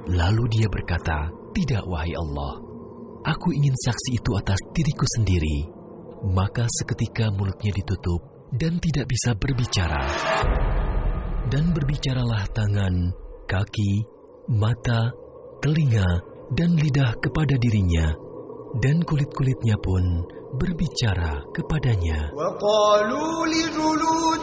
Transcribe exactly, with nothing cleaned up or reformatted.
Lalu dia berkata, "Tidak, wahai Allah. Aku ingin saksi itu atas diriku sendiri." Maka seketika mulutnya ditutup dan tidak bisa berbicara. Dan berbicaralah tangan, kaki, mata, telinga, dan lidah kepada dirinya. Dan kulit-kulitnya pun berbicara kepadanya.